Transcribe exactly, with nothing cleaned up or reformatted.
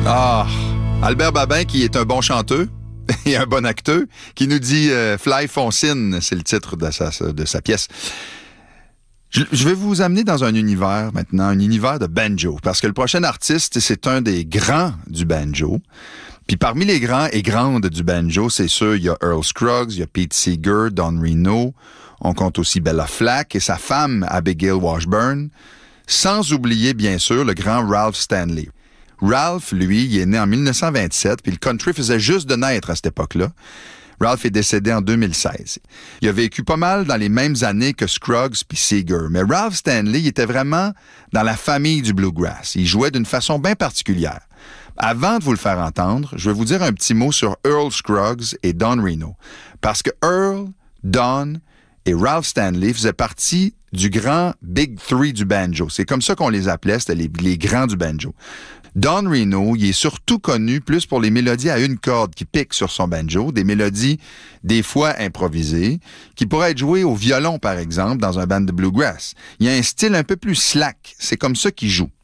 Ah, Albert Babin, qui est un bon chanteur et un bon acteur, qui nous dit euh, Fly Foncine, c'est le titre de sa, de sa pièce. Je, je vais vous amener dans un univers maintenant, un univers de banjo, parce que le prochain artiste, c'est un des grands du banjo. Puis parmi les grands et grandes du banjo, c'est sûr, il y a Earl Scruggs, il y a Pete Seeger, Don Reno, on compte aussi Bella Flack et sa femme Abigail Washburn, sans oublier bien sûr le grand Ralph Stanley. Ralph, lui, il est né en dix-neuf cent vingt-sept, puis le country faisait juste de naître à cette époque-là. Ralph est décédé en deux mille seize. Il a vécu pas mal dans les mêmes années que Scruggs puis Seeger, mais Ralph Stanley il était vraiment dans la famille du bluegrass. Il jouait d'une façon bien particulière. Avant de vous le faire entendre, je vais vous dire un petit mot sur Earl Scruggs et Don Reno, parce que Earl, Don et Ralph Stanley faisaient partie du grand Big Three du banjo. C'est comme ça qu'on les appelait, c'était les, les grands du banjo. Don Reno, il est surtout connu plus pour les mélodies à une corde qui piquent sur son banjo, des mélodies des fois improvisées, qui pourraient être jouées au violon, par exemple, dans un band de bluegrass. Il y a un style un peu plus slack, c'est comme ça qu'il joue.